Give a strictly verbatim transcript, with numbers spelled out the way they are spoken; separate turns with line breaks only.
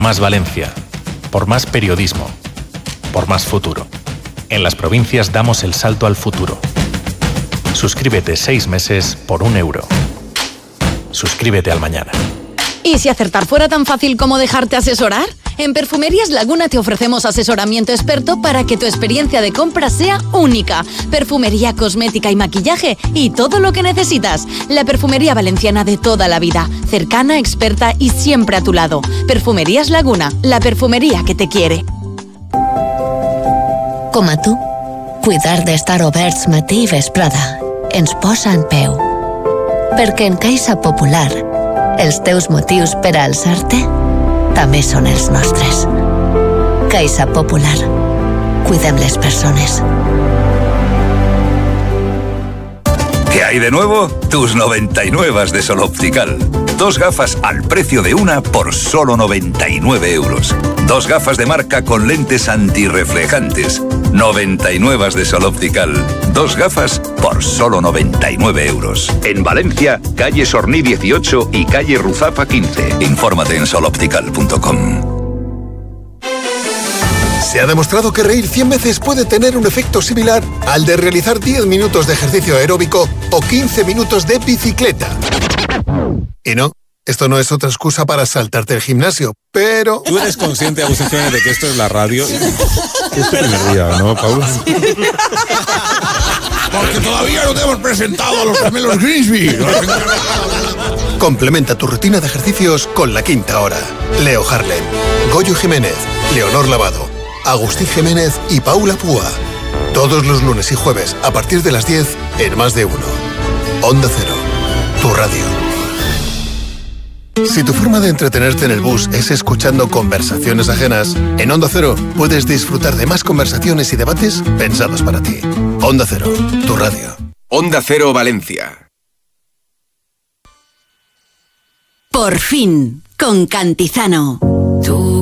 Más Valencia. Por más periodismo. Por más futuro. En las provincias damos el salto al futuro. Suscríbete seis meses por un euro. Suscríbete al mañana.
¿Y si acertar fuera tan fácil como dejarte asesorar? En Perfumerías Laguna te ofrecemos asesoramiento experto para que tu experiencia de compra sea única. Perfumería, cosmética y maquillaje y todo lo que necesitas. La perfumería valenciana de toda la vida. Cercana, experta y siempre a tu lado. Perfumerías Laguna, la perfumería que te quiere.
Com a tu, cuidar d'estar oberts matí i vesprada ens posa en peu. Perquè en Caixa Popular, els teus motius per a alçar-te també són els nostres. Caixa Popular. Cuidem les persones.
¿Qué hay de nuevo? Tus noventa y nueve de Sol Optical. Dos gafas al precio de una por solo noventa y nueve euros. Dos gafas de marca con lentes antirreflejantes. noventa y nueve de Sol Optical. Dos gafas por solo noventa y nueve euros. En Valencia, calle Sorní dieciocho y calle Ruzafa quince. Infórmate en sol optical punto com.
Se ha demostrado que reír cien veces puede tener un efecto similar al de realizar diez minutos de ejercicio aeróbico o quince minutos de bicicleta. Y no, esto no es otra excusa para saltarte el gimnasio, pero...
Tú eres consciente, Agustín Jiménez, de que esto es la radio. Es tu primer día, ¿no, Paul?
Porque todavía no te hemos presentado a los gemelos Grimsby.
Complementa tu rutina de ejercicios con La Quinta Hora. Leo Harlem, Goyo Jiménez, Leonor Lavado, Agustín Jiménez y Paula Púa. Todos los lunes y jueves a partir de las diez en Más de Uno. Onda Cero, tu radio. Si tu forma de entretenerte en el bus es escuchando conversaciones ajenas, en Onda Cero puedes disfrutar de más conversaciones y debates pensados para ti. Onda Cero, tu radio.
Onda Cero Valencia.
Por fin, con Cantizano.